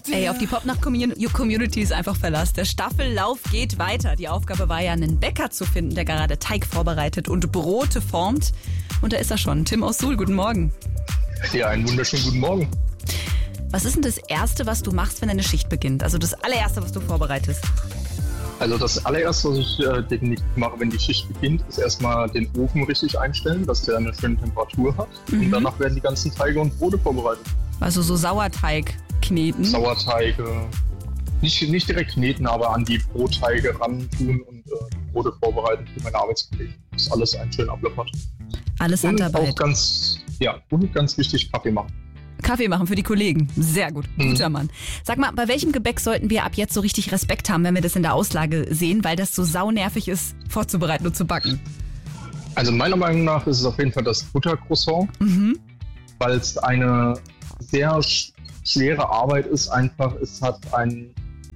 Ey, auf die Popnacht-Community ist einfach Verlass. Der Staffellauf geht weiter. Die Aufgabe war ja, einen Bäcker zu finden, der gerade Teig vorbereitet und Brote formt. Und da ist er schon. Tim aus Suhl, guten Morgen. Ja, einen wunderschönen guten Morgen. Was ist denn das Erste, was du machst, wenn deine Schicht beginnt? Also das allererste, was du vorbereitest? Also das allererste, was ich definitiv mache, wenn die Schicht beginnt, ist erstmal den Ofen richtig einstellen, dass der eine schöne Temperatur hat. Und danach werden die ganzen Teige und Brote vorbereitet. Also so Sauerteig kneten? Sauerteige, nicht direkt kneten, aber an die Brotteige ran tun und die Brote vorbereiten für meine Arbeitskollegen. Das ist alles ein schön abklappert. Alles Handarbeit. Und auch ganz wichtig, Kaffee machen. Kaffee machen für die Kollegen. Sehr gut. Guter Mann. Sag mal, bei welchem Gebäck sollten wir ab jetzt so richtig Respekt haben, wenn wir das in der Auslage sehen, weil das so saunervig ist, vorzubereiten und zu backen? Also meiner Meinung nach ist es auf jeden Fall das Buttercroissant, weil es eine sehr schwere Arbeit ist. Einfach, es hat eine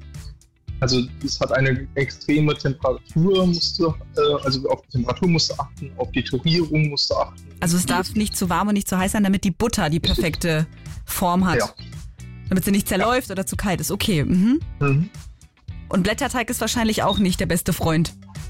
extreme Temperatur, also auf die Temperatur musst du achten, auf die Torierung musst du achten. Also es darf nicht zu warm und nicht zu heiß sein, damit die Butter die perfekte Form hat. Ja. Damit sie nicht zerläuft oder zu kalt ist. Okay. Und Blätterteig ist wahrscheinlich auch nicht der beste Freund.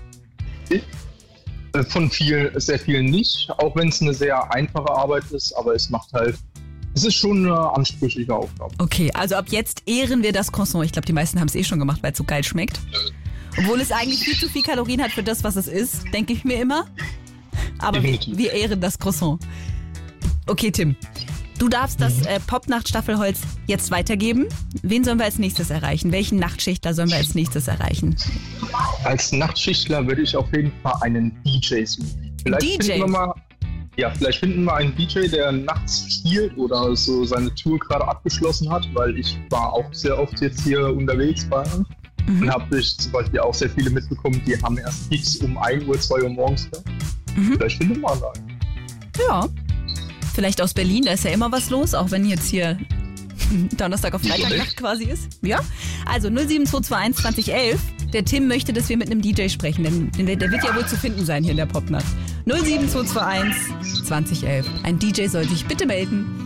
Von sehr vielen nicht, auch wenn es eine sehr einfache Arbeit ist, aber es ist schon eine ansprüchliche Aufgabe. Okay, also ab jetzt ehren wir das Croissant. Ich glaube, die meisten haben es schon gemacht, weil es so geil schmeckt. Obwohl es eigentlich viel zu viel Kalorien hat für das, was es ist, denke ich mir immer. Aber wir ehren das Croissant. Okay, Tim, du darfst das Popnacht-Staffelholz jetzt weitergeben. Wen sollen wir als nächstes erreichen? Welchen Nachtschichtler sollen wir als nächstes erreichen? Als Nachtschichtler würde ich auf jeden Fall einen DJ suchen. Vielleicht finden wir einen DJ, der nachts spielt oder so seine Tour gerade abgeschlossen hat, weil ich war auch sehr oft jetzt hier unterwegs bei uns. Und habe ich zum Beispiel auch sehr viele mitbekommen, die haben erst Gigs um 1 Uhr, 2 Uhr morgens. Vielleicht finden wir einen. Ja, vielleicht aus Berlin, da ist ja immer was los, auch wenn jetzt hier Donnerstag auf Freitagnacht quasi ist. Ja, also 07221 2011. Der Tim möchte, dass wir mit einem DJ sprechen, denn der wird ja wohl zu finden sein hier in der Popnacht. 07221 2011. Ein DJ soll sich bitte melden.